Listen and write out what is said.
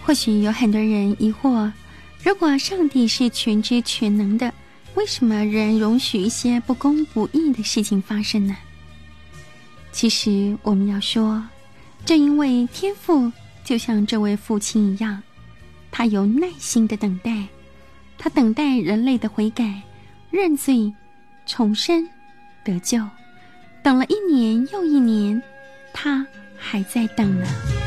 或许有很多人疑惑，如果上帝是全知全能的，为什么仍容许一些不公不义的事情发生呢？其实我们要说，正因为天父就像这位父亲一样，他有耐心的等待，他等待人类的悔改、认罪、重生、得救，等了1年又1年，他还在等呢。